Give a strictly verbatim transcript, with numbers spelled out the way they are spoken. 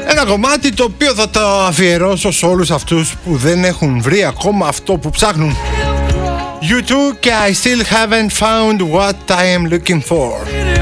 Ένα κομμάτι το οποίο θα το αφιερώσω σε όλους αυτούς που δεν έχουν βρει ακόμα αυτό που ψάχνουν. You too και I still haven't found what I am looking for.